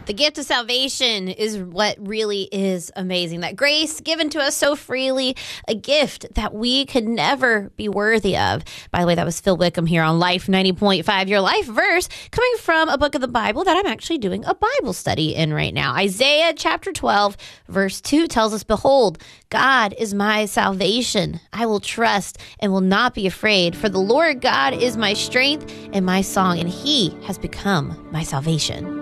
The gift of salvation is what really is amazing. That grace given to us so freely, a gift that we could never be worthy of. By the way, that was Phil Wickham here on Life 90.5, your life verse, coming from a book of the Bible that I'm actually doing a Bible study in right now. Isaiah chapter 12, verse 2 tells us, "Behold, God is my salvation. I will trust and will not be afraid, for the Lord God is my strength and my song, and he has become my salvation."